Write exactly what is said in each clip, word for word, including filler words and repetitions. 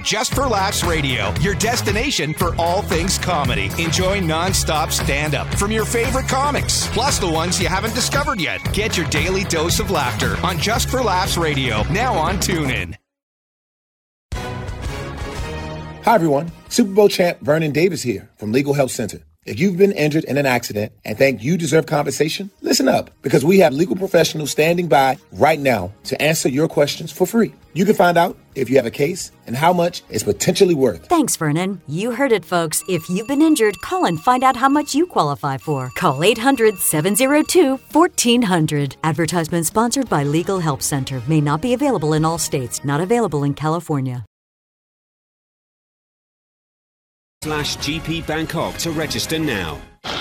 Just for Laughs Radio, your destination for all things comedy. Enjoy non-stop stand-up from your favorite comics, plus the ones you haven't discovered yet. Get your daily dose of laughter on Just for Laughs Radio, now on TuneIn. Hi, everyone. Super Bowl champ Vernon Davis here from Legal Help Center. If you've been injured in an accident and think you deserve compensation, listen up, because we have legal professionals standing by right now to answer your questions for free. You can find out if you have a case and how much it's potentially worth. Thanks, Vernon. You heard it, folks. If you've been injured, call and find out how much you qualify for. Call eight hundred, seven oh two, one four hundred. Advertisement sponsored by Legal Help Center. May not be available in all states. Not available in California. Slash G P Bangkok to register now.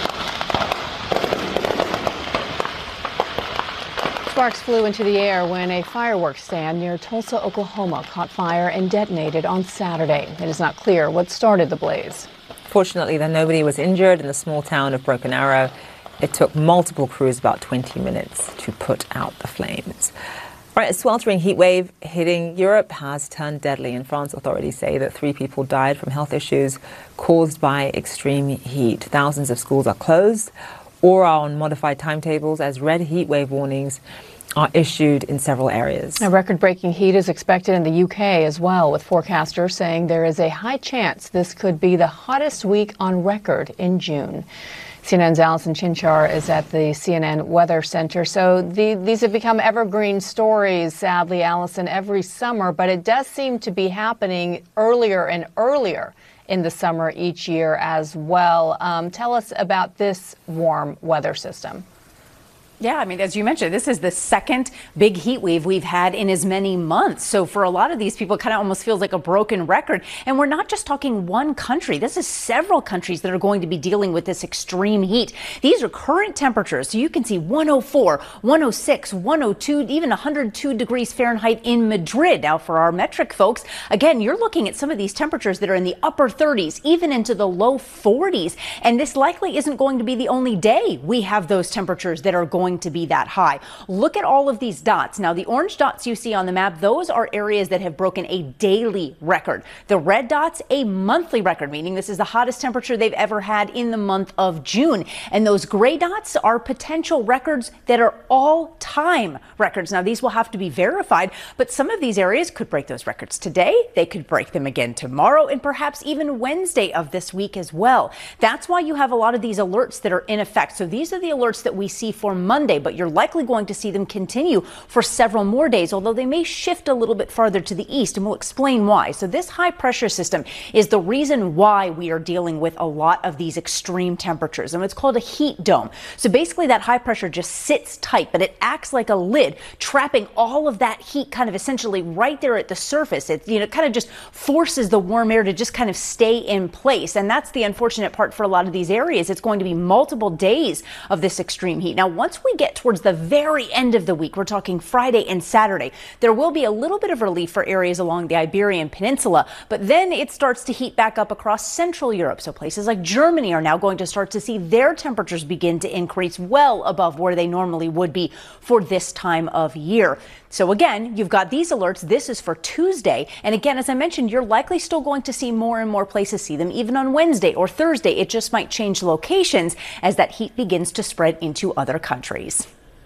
Sparks flew into the air when a fireworks stand near Tulsa, Oklahoma caught fire and detonated on Saturday. It is not clear what started the blaze. Fortunately, then nobody was injured in the small town of Broken Arrow. It took multiple crews about twenty minutes to put out the flames. Right, a sweltering heat wave hitting Europe has turned deadly. In France, authorities say that three people died from health issues caused by extreme heat. Thousands of schools are closed or are on modified timetables as red heat wave warnings are issued in several areas. A record-breaking heat is expected in the U K as well, with forecasters saying there is a high chance this could be the hottest week on record in June. C N N's Allison Chinchar is at the C N N Weather Center. So the, these have become evergreen stories, sadly, Allison, every summer, but it does seem to be happening earlier and earlier in the summer each year as well. Um, tell us about this warm weather system. Yeah, I mean, as you mentioned, this is the second big heat wave we've had in as many months. So for a lot of these people, it kind of almost feels like a broken record. And we're not just talking one country. This is several countries that are going to be dealing with this extreme heat. These are current temperatures. So you can see one oh four, one oh six, one oh two, even one hundred two degrees Fahrenheit in Madrid. Now, for our metric folks, again, you're looking at some of these temperatures that are in the upper thirties, even into the low forties. And this likely isn't going to be the only day we have those temperatures that are going to be that high. Look at all of these dots. Now, the orange dots you see on the map, those are areas that have broken a daily record. The red dots, a monthly record, meaning this is the hottest temperature they've ever had in the month of June. And those gray dots are potential records that are all-time records. Now, these will have to be verified, but some of these areas could break those records today. They could break them again tomorrow and perhaps even Wednesday of this week as well. That's why you have a lot of these alerts that are in effect. So these are the alerts that we see for Monday. Monday, but you're likely going to see them continue for several more days, although they may shift a little bit farther to the east, and we'll explain why. So this high pressure system is the reason why we are dealing with a lot of these extreme temperatures, and it's called a heat dome. So basically that high pressure just sits tight, but it acts like a lid, trapping all of that heat kind of essentially right there at the surface. It, you know, kind of just forces the warm air to just kind of stay in place, and that's the unfortunate part for a lot of these areas. It's going to be multiple days of this extreme heat. Now, once we get towards the very end of the week, we're talking Friday and Saturday, there will be a little bit of relief for areas along the Iberian Peninsula, but then it starts to heat back up across Central Europe. So places like Germany are now going to start to see their temperatures begin to increase well above where they normally would be for this time of year. So again, you've got these alerts. This is for Tuesday. And again, as I mentioned, you're likely still going to see more and more places see them even on Wednesday or Thursday. It just might change locations as that heat begins to spread into other countries.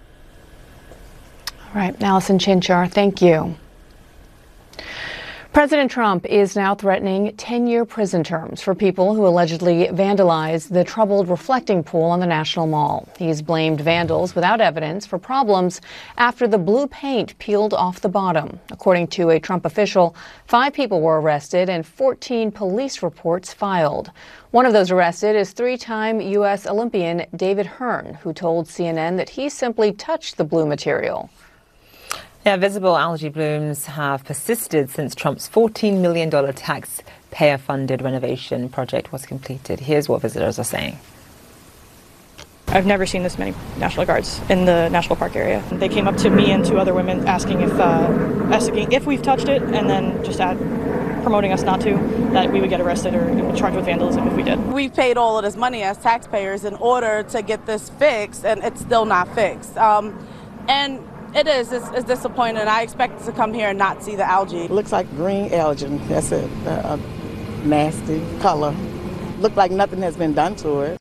All right, Allison Chinchar, thank you. President Trump is now threatening ten-year prison terms for people who allegedly vandalized the troubled reflecting pool on the National Mall. He's blamed vandals without evidence for problems after the blue paint peeled off the bottom. According to a Trump official, five people were arrested and fourteen police reports filed. One of those arrested is three-time U S Olympian David Hearn, who told C N N that he simply touched the blue material. Yeah, visible algae blooms have persisted since Trump's fourteen million dollars taxpayer-funded renovation project was completed. Here's what visitors are saying. I've never seen this many National Guards in the National Park area. They came up to me and two other women asking if uh, asking if we've touched it, and then just add, promoting us not to, that we would get arrested or charged with vandalism if we did. We paid all of this money as taxpayers in order to get this fixed, and it's still not fixed. Um, and It is. It's, it's disappointing. I expected to come here and not see the algae. It looks like green algae. That's a, a, a nasty color. Looked like nothing has been done to it.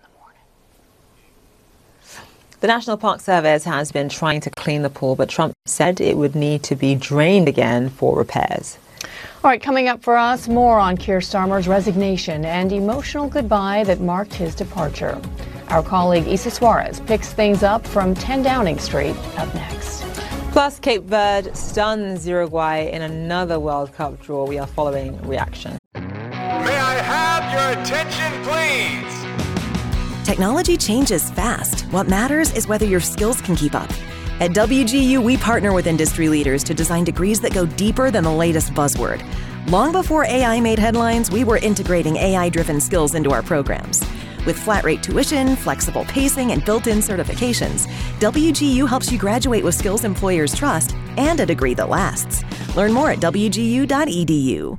The National Park Service has been trying to clean the pool, but Trump said it would need to be drained again for repairs. All right, coming up for us, more on Keir Starmer's resignation and emotional goodbye that marked his departure. Our colleague Issa Suarez picks things up from ten Downing Street up next. Plus, Cape Verde stuns Uruguay in another World Cup draw. We are following reaction. May I have your attention, please? Technology changes fast. What matters is whether your skills can keep up. At W G U, we partner with industry leaders to design degrees that go deeper than the latest buzzword. Long before A I made headlines, we were integrating A I-driven skills into our programs. With flat-rate tuition, flexible pacing, and built-in certifications, W G U helps you graduate with skills employers trust and a degree that lasts. Learn more at W G U dot E D U.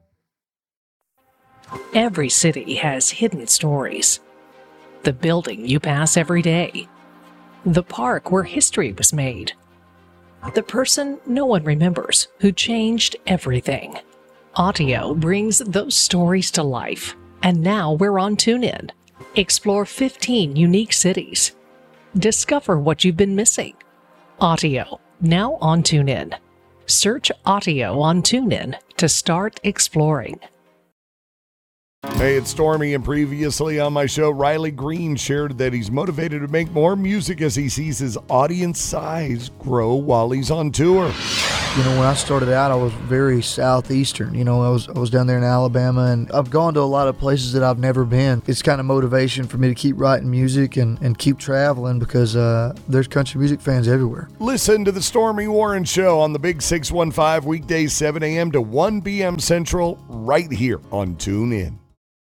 Every city has hidden stories. The building you pass every day. The park where history was made. The person no one remembers who changed everything. Audio brings those stories to life. And now we're on TuneIn. Explore fifteen unique cities. Discover what you've been missing. Audio, now on TuneIn. Search Audio on TuneIn to start exploring. Hey, it's Stormy, and previously on my show, Riley Green shared that he's motivated to make more music as he sees his audience size grow while he's on tour. You know, when I started out, I was very southeastern. You know, I was I was down there in Alabama, and I've gone to a lot of places that I've never been. It's kind of motivation for me to keep writing music and, and keep traveling because uh, there's country music fans everywhere. Listen to the Stormy Warren Show on the Big six one five, weekdays seven a.m. to one p.m. Central, right here on TuneIn.